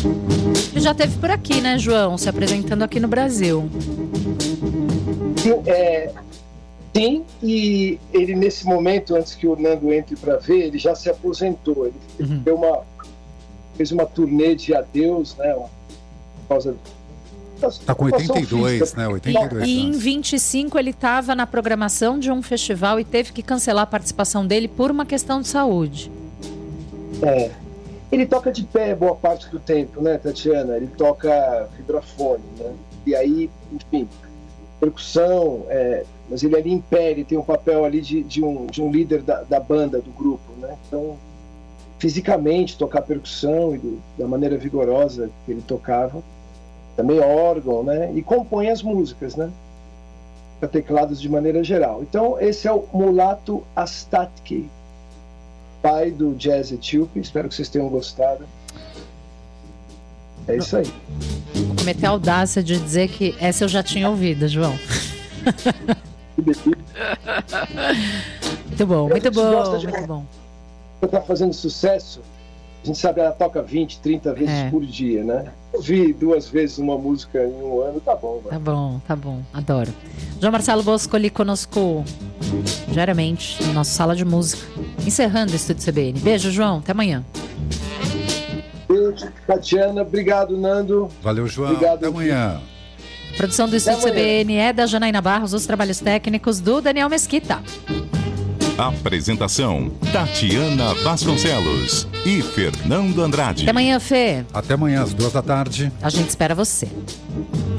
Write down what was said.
Ele já esteve por aqui, né, João? Se apresentando aqui no Brasil. Sim, e ele nesse momento, antes que o Nando entre para ver, ele já se aposentou. Ele fez uma turnê de adeus, né? Por causa Tá com 82, física, né? 82 e em 25 ele estava na programação de um festival e teve que cancelar a participação dele por uma questão de saúde. Ele toca de pé boa parte do tempo, né, Tatiana? Ele toca vibrafone, né? E aí, enfim, percussão, mas ele ali em pé, ele tem um papel ali de um líder da banda, do grupo, né? Então, fisicamente, tocar percussão e da maneira vigorosa que ele tocava, também órgão, né? E compõe as músicas, né? Para teclados de maneira geral. Então, esse é o Mulato Astatke, pai do jazz etíope. Espero que vocês tenham gostado. É isso aí. Vou cometer a audácia de dizer que essa eu já tinha ouvido, João. Muito bom, muito bom, muito bom. Tá fazendo sucesso. A gente sabe, ela toca 20, 30 vezes por dia, né? Ouvir 2 vezes uma música em um ano, tá bom. Tá bom, adoro. João Marcelo Bosco ali conosco diariamente no nosso Sala de Música, encerrando o Estúdio CBN. Beijo, João, até amanhã. Beijo, Tatiana, obrigado, Nando. Valeu, João, obrigado, até amanhã. A produção do Estúdio CBN é da Janaína Barros, os trabalhos técnicos do Daniel Mesquita. Apresentação: Tatiana Vasconcelos e Fernando Andrade. Até amanhã, Fê. Até amanhã, às 2 da tarde. A gente espera você.